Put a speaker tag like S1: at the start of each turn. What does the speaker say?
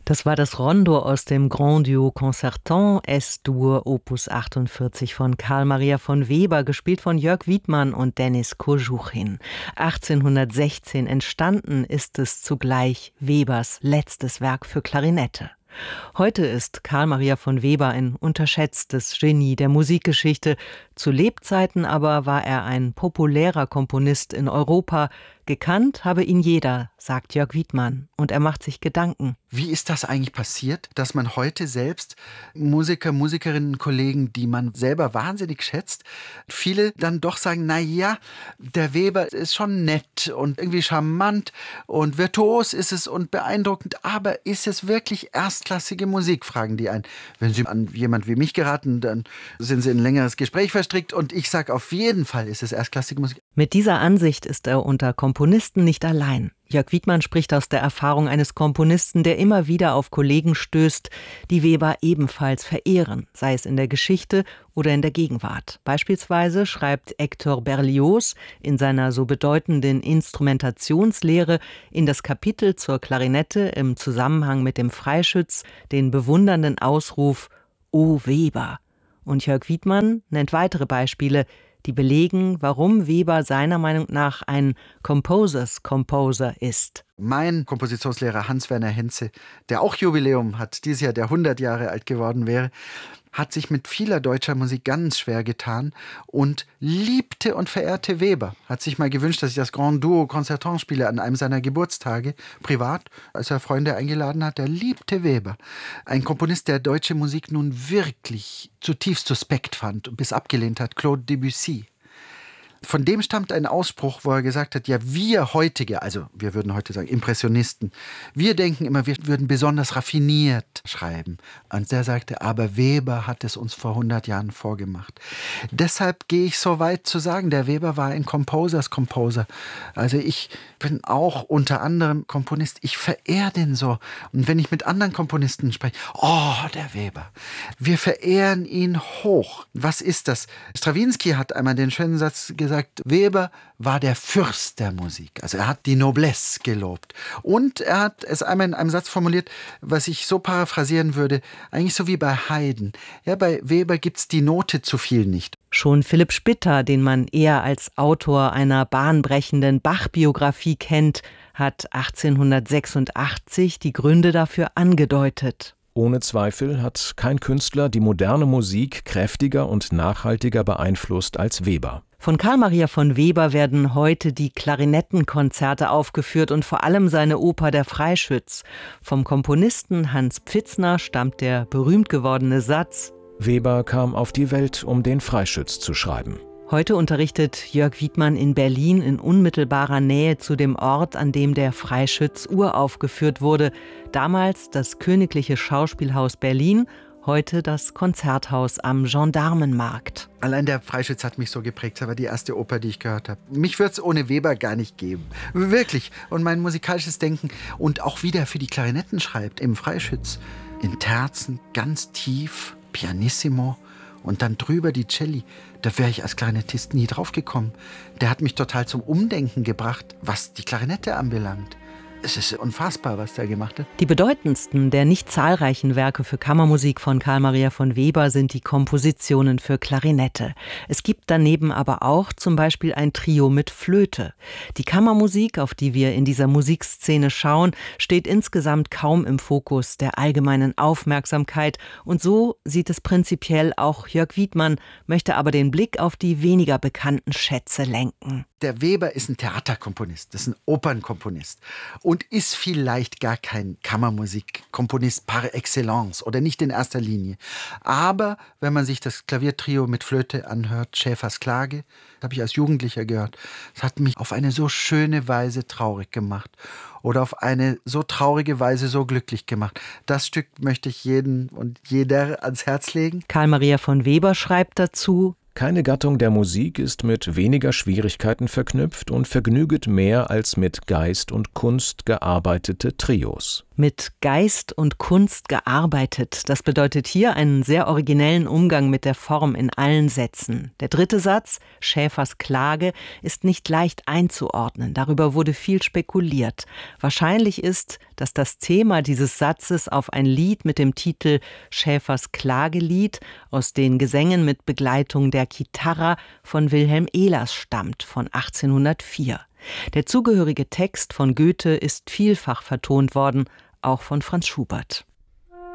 S1: Das war das Rondo aus dem Grand Duo Concertant S-Dur Opus 48 von Carl Maria von Weber, gespielt von Jörg Wiedmann und Denis Kožuchin. 1816 entstanden ist es zugleich Webers letztes Werk für Klarinette. Heute ist Carl Maria von Weber ein unterschätztes Genie der Musikgeschichte. Zu Lebzeiten aber war er ein populärer Komponist in Europa. Gekannt habe ihn jeder, sagt Jörg Wiedmann. Und er macht sich Gedanken.
S2: Wie ist das eigentlich passiert, dass man heute selbst Musiker, Musikerinnen, Kollegen, die man selber wahnsinnig schätzt, viele dann doch sagen, na ja, der Weber ist schon nett und irgendwie charmant und virtuos ist es und beeindruckend, aber ist es wirklich erstklassige Musik, fragen die ein. Wenn Sie an jemand wie mich geraten, dann sind Sie in ein längeres Gespräch verstrickt und ich sage, auf jeden Fall ist es erstklassige Musik.
S1: Mit dieser Ansicht ist er unter Komponisten nicht allein. Jörg Wiedmann spricht aus der Erfahrung eines Komponisten, der immer wieder auf Kollegen stößt, die Weber ebenfalls verehren, sei es in der Geschichte oder in der Gegenwart. Beispielsweise schreibt Hector Berlioz in seiner so bedeutenden Instrumentationslehre in das Kapitel zur Klarinette im Zusammenhang mit dem Freischütz den bewundernden Ausruf »O Weber«. Und Jörg Wiedmann nennt weitere Beispiele, die belegen, warum Weber seiner Meinung nach ein Composers Composer ist.
S2: Mein Kompositionslehrer Hans-Werner Henze, der auch Jubiläum hat, dieses Jahr der 100 Jahre alt geworden wäre, hat sich mit vieler deutscher Musik ganz schwer getan und liebte und verehrte Weber. Hat sich mal gewünscht, dass ich das Grand Duo Concertant spiele an einem seiner Geburtstage, privat, als er Freunde eingeladen hat. Er liebte Weber. Ein Komponist, der deutsche Musik nun wirklich zutiefst suspekt fand und bis abgelehnt hat, Claude Debussy. Von dem stammt ein Ausspruch, wo er gesagt hat, ja, wir heutige, also wir würden heute sagen Impressionisten, wir denken immer, wir würden besonders raffiniert schreiben. Und der sagte, aber Weber hat es uns vor 100 Jahren vorgemacht. Deshalb gehe ich so weit zu sagen, der Weber war ein Composers Composer. Also ich bin auch unter anderem Komponist, ich verehre den so. Und wenn ich mit anderen Komponisten spreche, oh, der Weber, wir verehren ihn hoch. Was ist das? Strawinsky hat einmal den schönen Satz gesagt, Weber war der Fürst der Musik. Also er hat die Noblesse gelobt. Und er hat es einmal in einem Satz formuliert, was ich so paraphrasieren würde, eigentlich so wie bei Haydn. Ja, bei Weber gibt's die Note zu viel nicht.
S1: Schon Philipp Spitta, den man eher als Autor einer bahnbrechenden Bach-Biografie kennt, hat 1886 die Gründe dafür angedeutet.
S3: Ohne Zweifel hat kein Künstler die moderne Musik kräftiger und nachhaltiger beeinflusst als Weber.
S1: Von Carl Maria von Weber werden heute die Klarinettenkonzerte aufgeführt und vor allem seine Oper Der Freischütz. Vom Komponisten Hans Pfitzner stammt der berühmt gewordene Satz:
S3: Weber kam auf die Welt, um den Freischütz zu schreiben.
S1: Heute unterrichtet Jörg Wiedmann in Berlin in unmittelbarer Nähe zu dem Ort, an dem der Freischütz uraufgeführt wurde. Damals das Königliche Schauspielhaus Berlin, heute das Konzerthaus am Gendarmenmarkt.
S2: Allein der Freischütz hat mich so geprägt. Das war die erste Oper, die ich gehört habe. Mich würde es ohne Weber gar nicht geben. Wirklich. Und mein musikalisches Denken und auch wie der für die Klarinetten schreibt im Freischütz. In Terzen, ganz tief, pianissimo und dann drüber die Celli. Da wäre ich als Klarinettist nie drauf gekommen. Der hat mich total zum Umdenken gebracht, was die Klarinette anbelangt. Es ist unfassbar, was der gemacht hat.
S1: Die bedeutendsten der nicht zahlreichen Werke für Kammermusik von Carl Maria von Weber sind die Kompositionen für Klarinette. Es gibt daneben aber auch zum Beispiel ein Trio mit Flöte. Die Kammermusik, auf die wir in dieser Musikszene schauen, steht insgesamt kaum im Fokus der allgemeinen Aufmerksamkeit. Und so sieht es prinzipiell auch Jörg Wiedmann, möchte aber den Blick auf die weniger bekannten Schätze lenken.
S2: Der Weber ist ein Theaterkomponist, das ist ein Opernkomponist und ist vielleicht gar kein Kammermusikkomponist par excellence oder nicht in erster Linie. Aber wenn man sich das Klaviertrio mit Flöte anhört, Schäfers Klage, das habe ich als Jugendlicher gehört, das hat mich auf eine so schöne Weise traurig gemacht oder auf eine so traurige Weise so glücklich gemacht. Das Stück möchte ich jeden und jeder ans Herz legen.
S1: Carl Maria von Weber schreibt dazu:
S3: Keine Gattung der Musik ist mit weniger Schwierigkeiten verknüpft und vergnüget mehr als mit Geist und Kunst gearbeitete Trios.
S1: Mit Geist und Kunst gearbeitet, das bedeutet hier einen sehr originellen Umgang mit der Form in allen Sätzen. Der dritte Satz, Schäfers Klage, ist nicht leicht einzuordnen. Darüber wurde viel spekuliert. Wahrscheinlich ist, dass dass das Thema dieses Satzes auf ein Lied mit dem Titel Schäfers Klagelied aus den Gesängen mit Begleitung der Chitarra von Wilhelm Ehlers stammt, von 1804. Der zugehörige Text von Goethe ist vielfach vertont worden, auch von Franz Schubert.